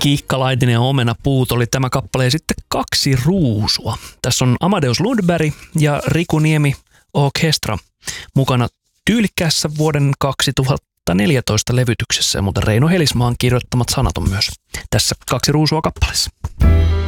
Kiikkalaitinen ja Omenapuut oli tämä kappale ja sitten Kaksi ruusua. Tässä on Amadeus Lundberg ja Riku Niemi Orkestra mukana tyylikkäässä vuoden 2014 levytyksessä ja muuten Reino Helismaan kirjoittamat sanat on myös tässä Kaksi ruusua kappaleessa.